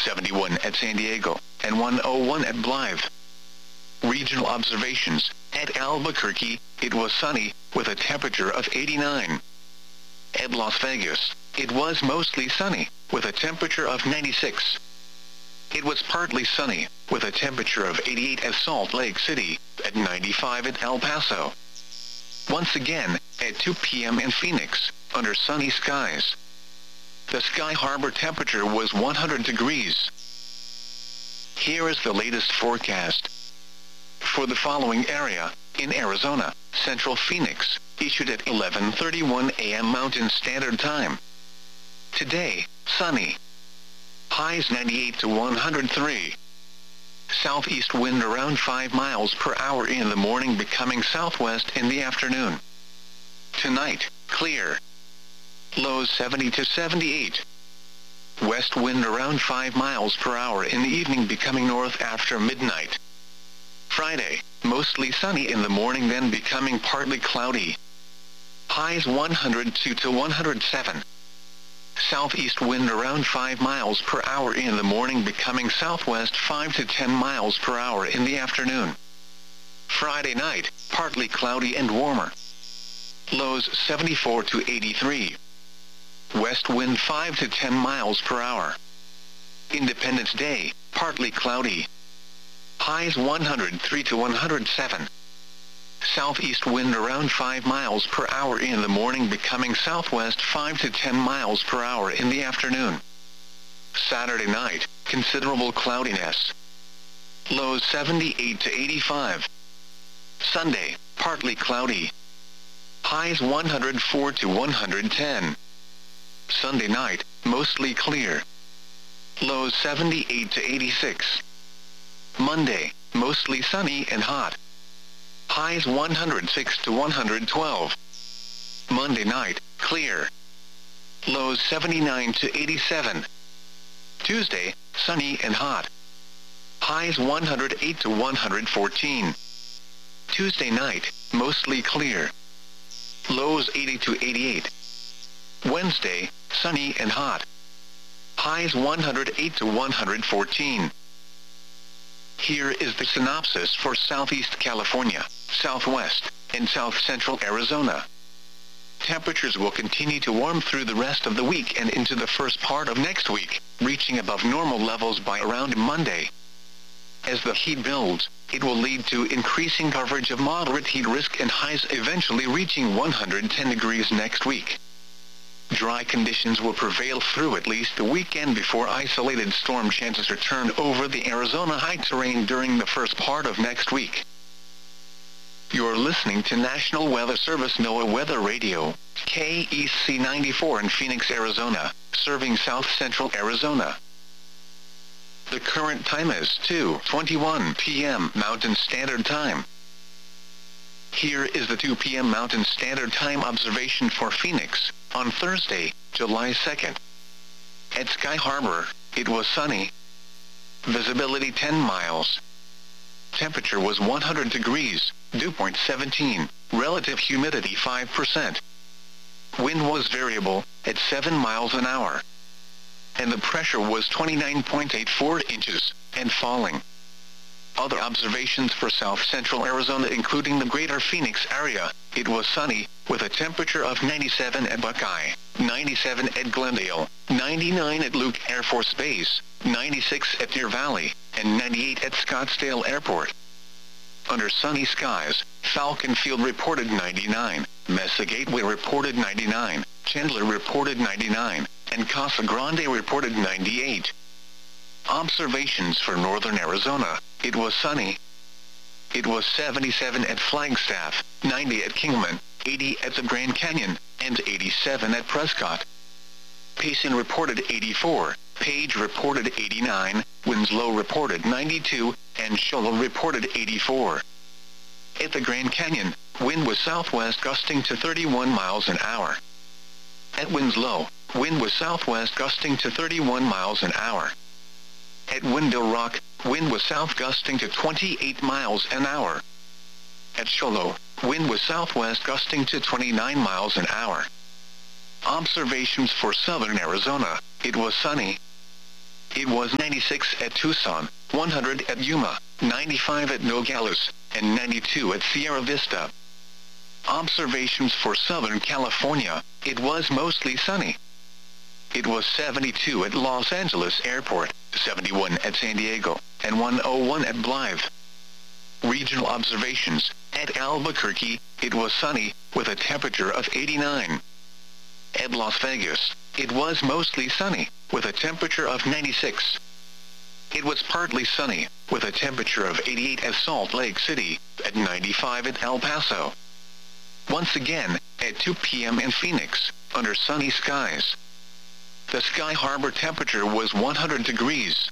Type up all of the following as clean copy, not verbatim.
71 at San Diego, and 101 at Blythe. Regional observations. At Albuquerque, it was sunny, with a temperature of 89. At Las Vegas, it was mostly sunny, with a temperature of 96. It was partly sunny, with a temperature of 88 at Salt Lake City, at 95 at El Paso. Once again, at 2 p.m. in Phoenix, under sunny skies. The Sky Harbor temperature was 100 degrees. Here is the latest forecast. For the following area, in Arizona, Central Phoenix, issued at 11:31 a.m. Mountain Standard Time. Today, sunny. Highs 98 to 103. Southeast wind around 5 miles per hour in the morning, becoming southwest in the afternoon. Tonight, clear. Lows 70 to 78. West wind around 5 miles per hour in the evening, becoming north after midnight. Friday, mostly sunny in the morning, then becoming partly cloudy. Highs 102 to 107. Southeast wind around 5 miles per hour in the morning, becoming southwest 5 to 10 miles per hour in the afternoon. Friday night, partly cloudy and warmer. Lows 74 to 83. West wind 5 to 10 miles per hour. Independence Day, partly cloudy. Highs 103 to 107. Southeast wind around 5 miles per hour in the morning, becoming southwest 5 to 10 miles per hour in the afternoon. Saturday night, considerable cloudiness. Lows 78 to 85. Sunday, partly cloudy. Highs 104 to 110. Sunday night, mostly clear. Lows 78 to 86. Monday, mostly sunny and hot. Highs 106 to 112. Monday night, clear. Lows 79 to 87. Tuesday, sunny and hot. Highs 108 to 114. Tuesday night, mostly clear. Lows 80 to 88. Wednesday, sunny and hot. Highs 108 to 114. Here is the synopsis for Southeast California, Southwest, and South Central Arizona. Temperatures will continue to warm through the rest of the week and into the first part of next week, reaching above normal levels by around Monday. As the heat builds, it will lead to increasing coverage of moderate heat risk and highs eventually reaching 110 degrees next week. Dry conditions will prevail through at least the weekend before isolated storm chances return over the Arizona high terrain during the first part of next week. You're listening to National Weather Service NOAA Weather Radio, KEC 94 in Phoenix, Arizona, serving South Central Arizona. The current time is 2:21 p.m. Mountain Standard Time. Here is the 2 p.m. Mountain Standard Time observation for Phoenix, on Thursday, July 2nd. At Sky Harbor, it was sunny. Visibility 10 miles. Temperature was 100 degrees, dew point 17, relative humidity 5%. Wind was variable, at 7 miles an hour. And the pressure was 29.84 inches, and falling. Other observations for South Central Arizona, including the greater Phoenix area, it was sunny, with a temperature of 97 at Buckeye, 97 at Glendale, 99 at Luke Air Force Base, 96 at Deer Valley, and 98 at Scottsdale Airport. Under sunny skies, Falcon Field reported 99, Mesa Gateway reported 99, Chandler reported 99, and Casa Grande reported 98. Observations for northern Arizona, it was sunny. It was 77 at Flagstaff, 90 at Kingman, 80 at the Grand Canyon, and 87 at Prescott. Payson reported 84, Page reported 89, Winslow reported 92, and Show Low reported 84. At the Grand Canyon, wind was southwest gusting to 31 miles an hour. At Winslow, wind was southwest gusting to 31 miles an hour. At Window Rock, wind was south gusting to 28 miles an hour. At Show Low, wind was southwest gusting to 29 miles an hour. Observations for southern Arizona, it was sunny. it was 96 at Tucson, 100 at Yuma, 95 at Nogales, and 92 at Sierra Vista. Observations for Southern California, it was mostly sunny. It was 72 at Los Angeles Airport, 71 at San Diego, and 101 at Blythe. Regional observations, at Albuquerque, it was sunny, with a temperature of 89. At Las Vegas, it was mostly sunny, with a temperature of 96. It was partly sunny, with a temperature of 88 at Salt Lake City, at 95 at El Paso. Once again, at 2 p.m. in Phoenix, under sunny skies. The Sky Harbor temperature was 100 degrees.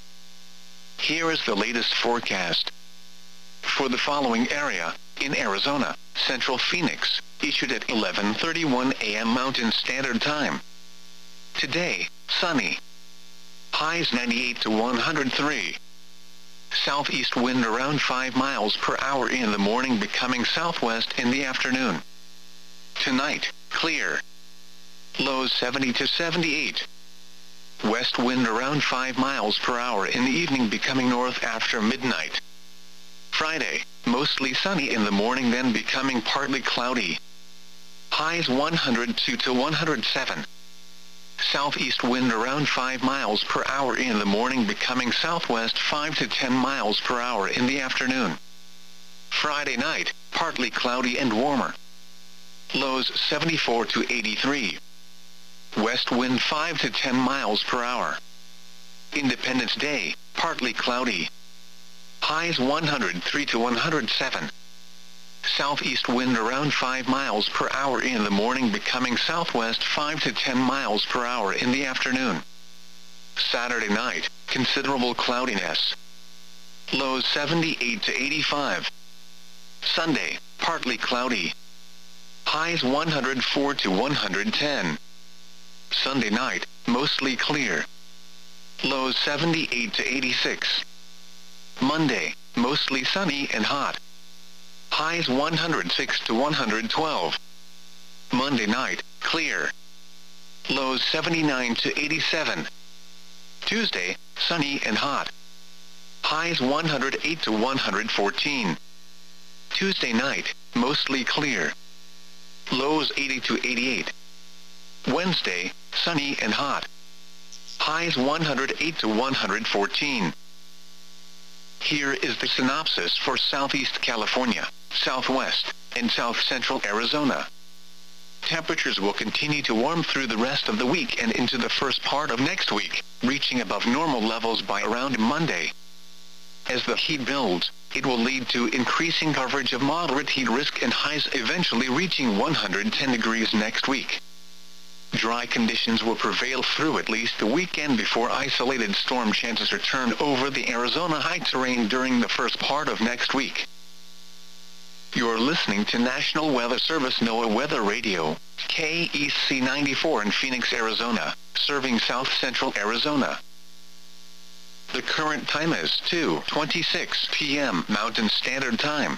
Here is the latest forecast. For the following area, in Arizona, Central Phoenix, issued at 11:31 a.m. Mountain Standard Time. Today, sunny. Highs 98 to 103. Southeast wind around 5 miles per hour in the morning, becoming southwest in the afternoon. Tonight, clear. Lows 70 to 78. West wind around 5 miles per hour in the evening, becoming north after midnight. Friday, mostly sunny in the morning, then becoming partly cloudy. Highs 102 to 107. Southeast wind around 5 miles per hour in the morning, becoming southwest 5 to 10 miles per hour in the afternoon. Friday night, partly cloudy and warmer. Lows 74 to 83. West wind 5 to 10 miles per hour. Independence Day, partly cloudy. Highs 103 to 107. Southeast wind around 5 miles per hour in the morning, becoming southwest 5 to 10 miles per hour in the afternoon. Saturday night, considerable cloudiness. Lows 78 to 85. Sunday, partly cloudy. Highs 104 to 110. Sunday night, mostly clear. Lows 78 to 86. Monday, mostly sunny and hot. Highs 106 to 112. Monday night, clear. Lows 79 to 87. Tuesday, sunny and hot. Highs 108 to 114. Tuesday night, mostly clear. Lows 80 to 88. Wednesday, sunny and hot. Highs 108 to 114. Here is the synopsis for Southeast California, Southwest, and South Central Arizona. Temperatures will continue to warm through the rest of the week and into the first part of next week, reaching above normal levels by around Monday. As the heat builds, it will lead to increasing coverage of moderate heat risk and highs eventually reaching 110 degrees next week. Dry conditions will prevail through at least the weekend before isolated storm chances return over the Arizona high terrain during the first part of next week. You're listening to National Weather Service NOAA Weather Radio, KEC 94 in Phoenix, Arizona, serving South Central Arizona. The current time is 2:26 p.m. Mountain Standard Time.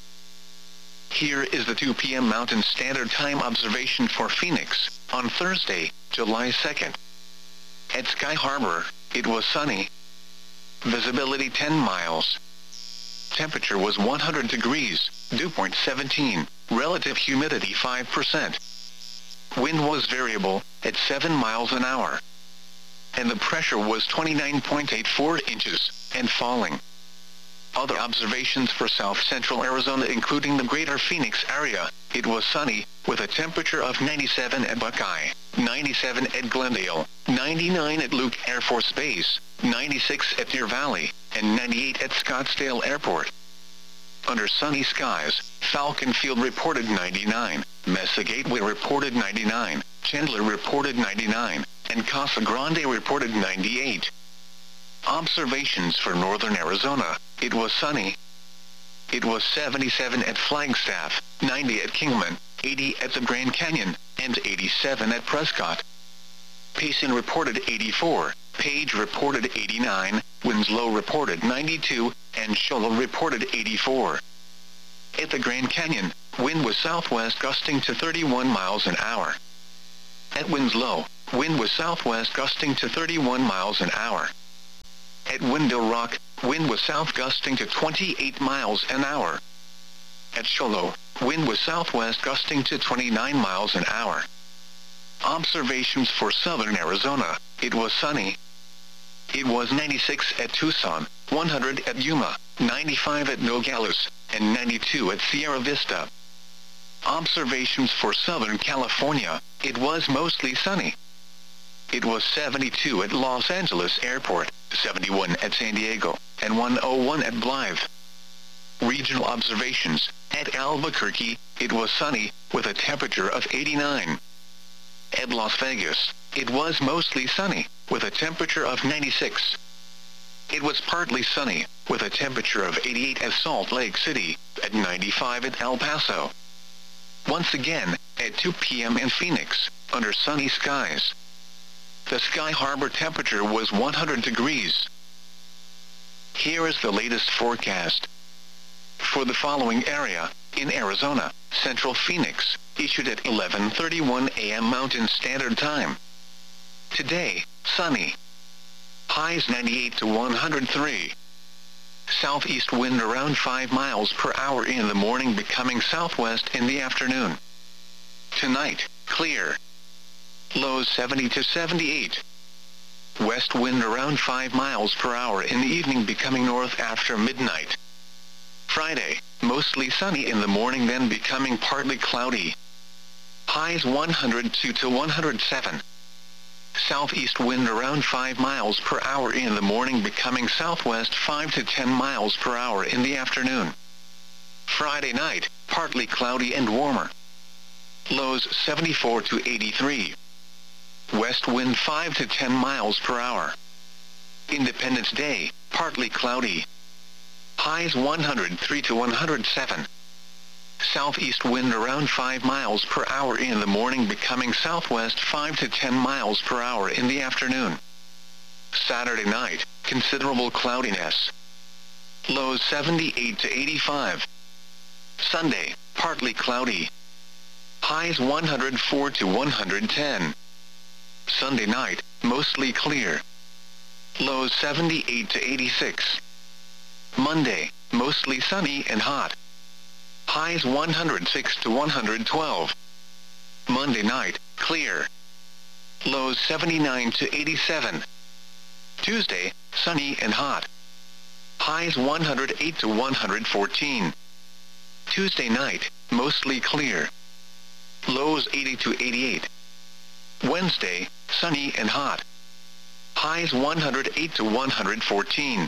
Here is the 2 p.m. Mountain Standard Time observation for Phoenix, on Thursday, July 2nd. At Sky Harbor, it was sunny. Visibility 10 miles. Temperature was 100 degrees, dew point 17, relative humidity 5%. Wind was variable, at 7 miles an hour. And the pressure was 29.84 inches, and falling. Other observations for South Central Arizona, including the greater Phoenix area, it was sunny, with a temperature of 97 at Buckeye, 97 at Glendale, 99 at Luke Air Force Base, 96 at Deer Valley, and 98 at Scottsdale Airport. Under sunny skies, Falcon Field reported 99, Mesa Gateway reported 99, Chandler reported 99, and Casa Grande reported 98. Observations for northern Arizona, it was sunny. It was 77 at Flagstaff, 90 at Kingman, 80 at the Grand Canyon, and 87 at Prescott. Payson reported 84, Page reported 89, Winslow reported 92, and Shoal reported 84. At the Grand Canyon, wind was southwest gusting to 31 miles an hour. At Winslow, wind was southwest gusting to 31 miles an hour. At Window Rock, wind was south gusting to 28 miles an hour. At Shoalo, wind was southwest gusting to 29 miles an hour. Observations for southern Arizona: it was sunny. It was 96 at Tucson, 100 at Yuma, 95 at Nogales, and 92 at Sierra Vista. Observations for Southern California: it was mostly sunny. It was 72 at Los Angeles Airport, 71 at San Diego, and 101 at Blythe. Regional observations: at Albuquerque, it was sunny, with a temperature of 89. At Las Vegas, it was mostly sunny, with a temperature of 96. It was partly sunny, with a temperature of 88 at Salt Lake City, at 95 at El Paso. Once again, at 2 p.m. in Phoenix, under sunny skies. The Sky Harbor temperature was 100 degrees. Here is the latest forecast. For the following area, in Arizona, Central Phoenix, issued at 11:31 a.m. Mountain Standard Time. Today, sunny. Highs 98 to 103. Southeast wind around 5 miles per hour in the morning, becoming southwest in the afternoon. Tonight, clear. Lows 70 to 78. West wind around 5 miles per hour in the evening, becoming north after midnight. Friday, mostly sunny in the morning, then becoming partly cloudy. Highs 102 to 107. Southeast wind around 5 miles per hour in the morning, becoming southwest 5 to 10 miles per hour in the afternoon. Friday night, partly cloudy and warmer. Lows 74 to 83. West wind 5 to 10 miles per hour. Independence Day, partly cloudy. Highs 103 to 107. Southeast wind around 5 miles per hour in the morning, becoming southwest 5 to 10 miles per hour in the afternoon. Saturday night, considerable cloudiness. Lows 78 to 85. Sunday, partly cloudy. Highs 104 to 110. Sunday night, mostly clear. Lows 78 to 86. Monday, mostly sunny and hot. Highs 106 to 112. Monday night, clear. Lows 79 to 87. Tuesday, sunny and hot. Highs 108 to 114. Tuesday night, mostly clear. Lows 80 to 88. Wednesday, sunny and hot. Highs 108 to 114.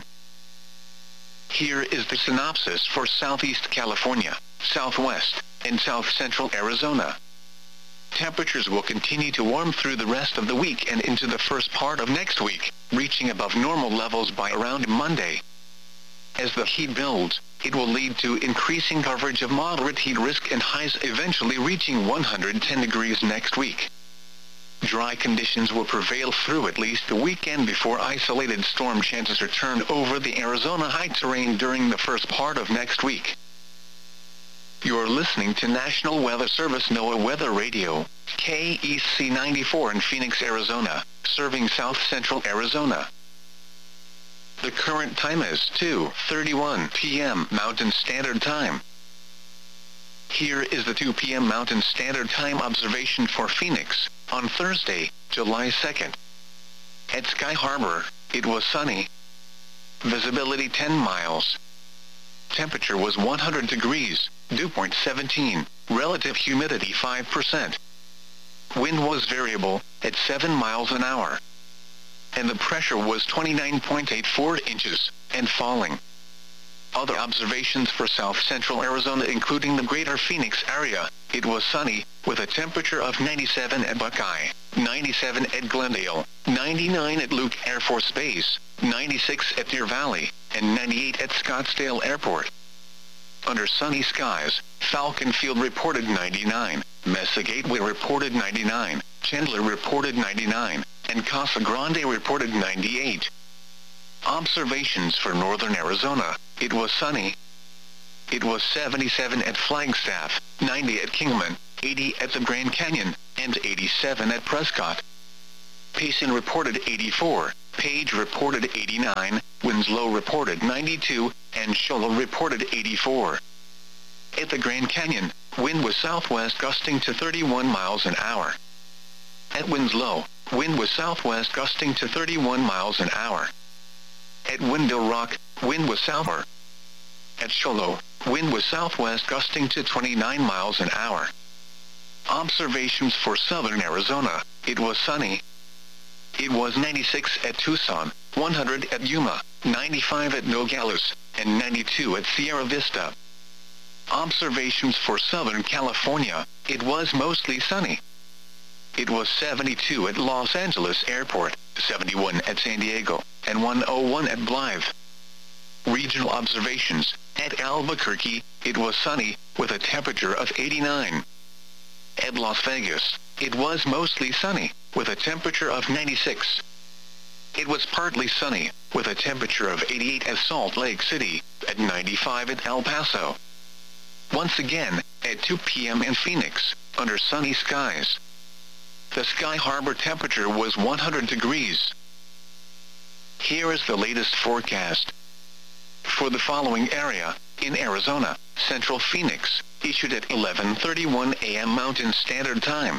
Here is the synopsis for Southeast California, Southwest, and South Central Arizona. Temperatures will continue to warm through the rest of the week and into the first part of next week, reaching above normal levels by around Monday. As the heat builds, it will lead to increasing coverage of moderate heat risk and highs eventually reaching 110 degrees next week. Dry conditions will prevail through at least the weekend before isolated storm chances return over the Arizona high terrain during the first part of next week. You're listening to National Weather Service NOAA Weather Radio, KEC 94 in Phoenix, Arizona, serving South Central Arizona. The current time is 2:31 p.m. Mountain Standard Time. Here is the 2 p.m. Mountain Standard Time observation for Phoenix, on Thursday, July 2nd. At Sky Harbor, it was sunny. Visibility 10 miles. Temperature was 100 degrees, dew point 17, relative humidity 5%. Wind was variable, at 7 miles an hour. And the pressure was 29.84 inches, and falling. Other observations for South Central Arizona, including the greater Phoenix area: it was sunny, with a temperature of 97 at Buckeye, 97 at Glendale, 99 at Luke Air Force Base, 96 at Deer Valley, and 98 at Scottsdale Airport. Under sunny skies, Falcon Field reported 99, Mesa Gateway reported 99, Chandler reported 99, and Casa Grande reported 98. Observations for northern Arizona: it was sunny. It was 77 at Flagstaff, 90 at Kingman, 80 at the Grand Canyon, and 87 at Prescott. Payson reported 84, Page reported 89, Winslow reported 92, and Shoal reported 84. At the Grand Canyon, wind was southwest gusting to 31 miles an hour. At Winslow, wind was southwest gusting to 31 miles an hour. At Window Rock, wind was southwest. At Shoal, wind was southwest gusting to 29 miles an hour. Observations for southern Arizona: it was sunny. It was 96 at Tucson, 100 at Yuma, 95 at Nogales, and 92 at Sierra Vista. Observations for Southern California: it was mostly sunny. It was 72 at Los Angeles Airport, 71 at San Diego, and 101 at Blythe. Regional observations: at Albuquerque, it was sunny, with a temperature of 89. At Las Vegas, it was mostly sunny, with a temperature of 96. It was partly sunny, with a temperature of 88 at Salt Lake City, at 95 at El Paso. Once again, at 2 p.m. in Phoenix, under sunny skies. The Sky Harbor temperature was 100 degrees. Here is the latest forecast. For the following area, in Arizona, Central Phoenix, issued at 11:31 a.m. Mountain Standard Time.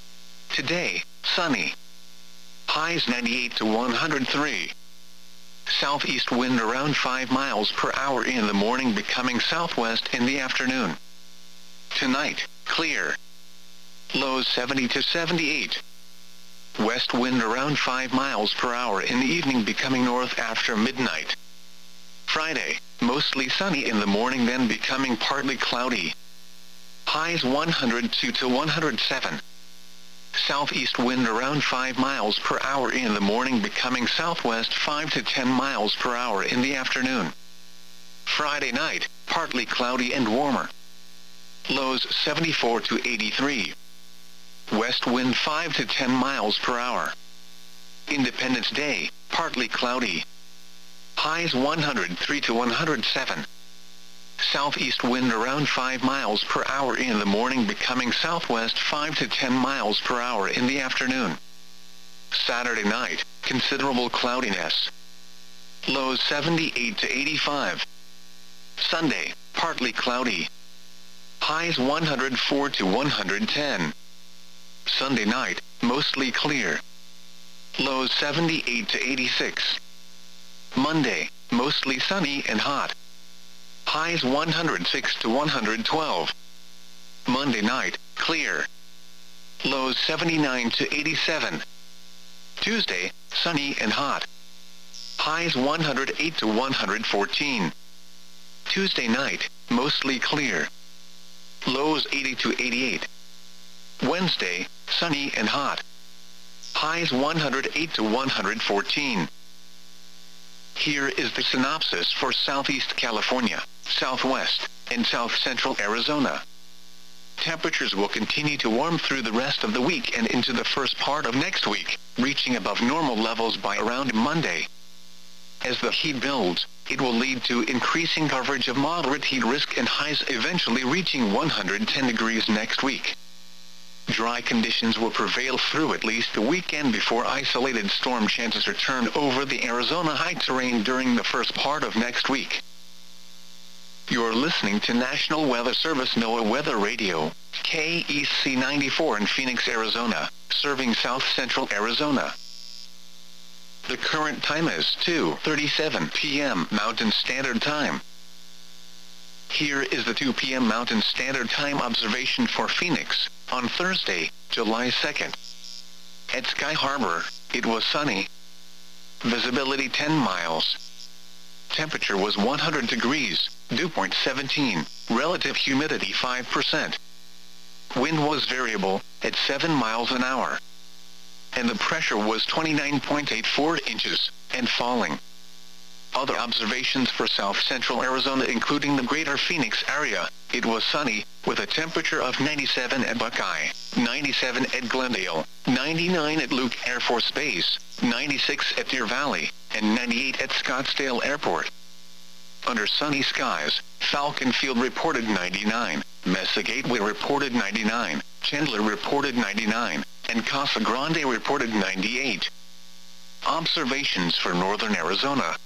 Today, sunny. Highs 98 to 103. Southeast wind around 5 miles per hour in the morning, becoming southwest in the afternoon. Tonight, clear. Lows 70 to 78. West wind around 5 miles per hour in the evening, becoming north after midnight. Friday, mostly sunny in the morning, then becoming partly cloudy. Highs 102 to 107. Southeast wind around 5 miles per hour in the morning, becoming southwest 5 to 10 miles per hour in the afternoon. Friday night, partly cloudy and warmer. Lows 74 to 83. West wind 5 to 10 miles per hour. Independence Day, partly cloudy. Highs 103 to 107. Southeast wind around 5 miles per hour in the morning, becoming southwest 5 to 10 miles per hour in the afternoon. Saturday night, considerable cloudiness. Lows 78 to 85. Sunday, partly cloudy. Highs 104 to 110. Sunday night, mostly clear. Lows 78 to 86. Monday, mostly sunny and hot. Highs 106 to 112. Monday night, clear. Lows 79 to 87. Tuesday, sunny and hot. Highs 108 to 114. Tuesday night, mostly clear. Lows 80 to 88. Wednesday, sunny and hot. Highs 108 to 114. Here is the synopsis for Southeast California, Southwest, and South Central Arizona. Temperatures will continue to warm through the rest of the week and into the first part of next week, reaching above normal levels by around Monday. As the heat builds, it will lead to increasing coverage of moderate heat risk and highs eventually reaching 110 degrees next week. Dry conditions will prevail through at least the weekend before isolated storm chances return over the Arizona high terrain during the first part of next week. You're listening to National Weather Service NOAA Weather Radio, KEC 94 in Phoenix, Arizona, serving South Central Arizona. The current time is 2:37 p.m. Mountain Standard Time. Here is the 2 p.m. Mountain Standard Time observation for Phoenix, on Thursday, July 2nd. At Sky Harbor, it was sunny. Visibility 10 miles. Temperature was 100 degrees, dew point 17, relative humidity 5%. Wind was variable, at 7 miles an hour. And the pressure was 29.84 inches, and falling. Other observations for South Central Arizona, including the greater Phoenix area: it was sunny, with a temperature of 97 at Buckeye, 97 at Glendale, 99 at Luke Air Force Base, 96 at Deer Valley, and 98 at Scottsdale Airport. Under sunny skies, Falcon Field reported 99, Mesa Gateway reported 99, Chandler reported 99, and Casa Grande reported 98. Observations for northern Arizona.